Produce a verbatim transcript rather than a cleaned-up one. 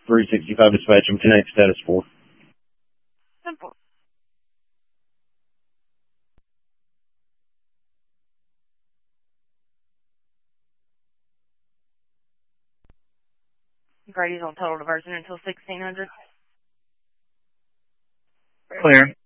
three sixty-five dispatch and connect status four. Simple. Grady's on total diversion until sixteen hundred. Clear.